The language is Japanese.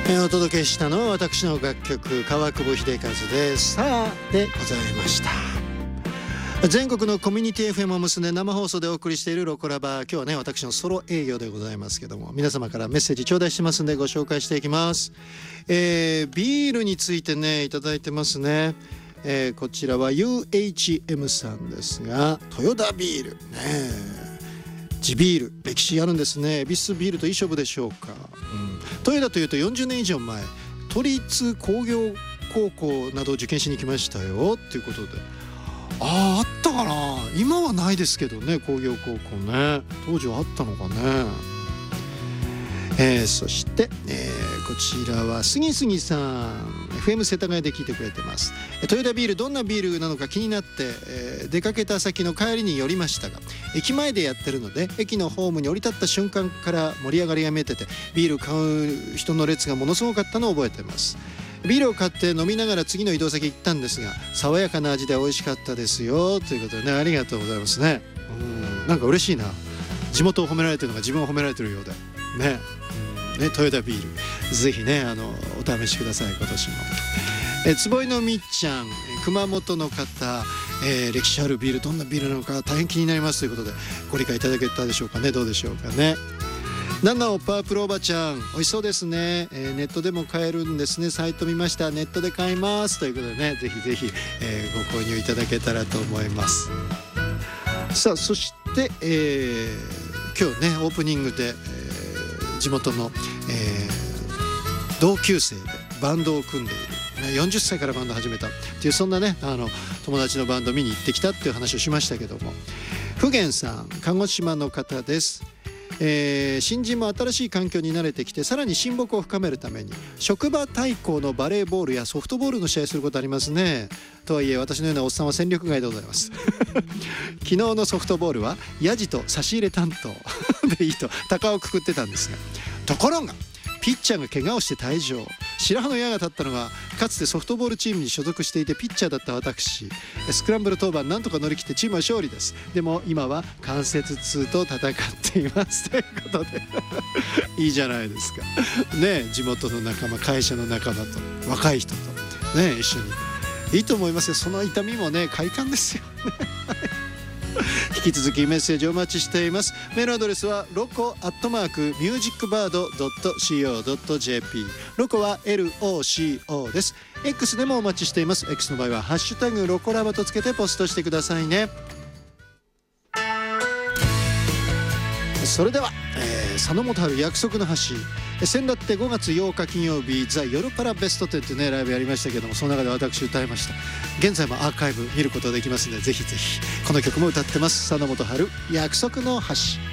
お届けしたのは私の楽曲川久保秀和でさあでございました。全国のコミュニティ FM を結んで生放送でお送りしているロコラバ、今日はね私のソロ営業でございますけども、皆様からメッセージ頂戴してますんでご紹介していきます。ビールについてねいただいてますね。こちらは UHM さんですが、豊田ビールね、地ビール歴史あるんですね。恵比寿ビールといい勝負でしょうか。豊田というと40年以上前、都立工業高校などを受験しに来ましたよっていうことで、あったかな。今はないですけどね、工業高校ね、当時はあったのかね。そして、こちらは杉杉さん、 FM 世田谷で聞いてくれてます。豊田ビールどんなビールなのか気になって、出かけた先の帰りに寄りましたが、駅前でやってるので駅のホームに降り立った瞬間から盛り上がりが見えてて、ビール買う人の列がものすごかったのを覚えてます。ビールを買って飲みながら次の移動先行ったんですが、爽やかな味で美味しかったですよということでね、ありがとうございますね。なんか嬉しいな、地元を褒められてるのが自分を褒められてるようでね。豊田ビールぜひねお試しください今年も。坪井のみっちゃん、熊本の方、歴史あるビールどんなビールなのか大変気になりますということでご理解いただけたでしょうかね。どうでしょうかね。ナナオパープルおばちゃん、美味しそうですね。ネットでも買えるんですね。サイト見ました。ネットで買いますということでね、ぜひぜひ、ご購入いただけたらと思います。さあそして、今日ねオープニングで、地元の、同級生でバンドを組んでいる、40歳からバンド始めたっていう、そんなね友達のバンド見に行ってきたっていう話をしましたけども、普賢さん、鹿児島の方です。新人も新しい環境に慣れてきて、さらに親睦を深めるために職場対抗のバレーボールやソフトボールの試合することありますね。とはいえ私のようなおっさんは戦力外でございます昨日のソフトボールはヤジと差し入れ担当でいいと鷹をくくってたんですが、ところがピッチャーが怪我をして退場。白羽の矢が立ったのが、かつてソフトボールチームに所属していてピッチャーだった私。スクランブル登板なんとか乗り切ってチームは勝利です。でも今は関節痛と戦っていますということでいいじゃないですかね。地元の仲間、会社の仲間と若い人とね一緒にいいと思いますよ。その痛みもね快感ですよ引き続きメッセージお待ちしています。メールアドレスはloco@musicbird.co.jp、 ロコは LOCO です。 X でもお待ちしています。 X の場合はハッシュタグロコラバとつけてポストしてくださいね。それでは、佐野元春約束の橋、先だって5月8日金曜日ザ・夜パラベスト10ってねライブやりましたけども、その中で私歌いました。現在もアーカイブ見ることができますので、ぜひぜひ。この曲も歌ってます。佐野元春約束の橋。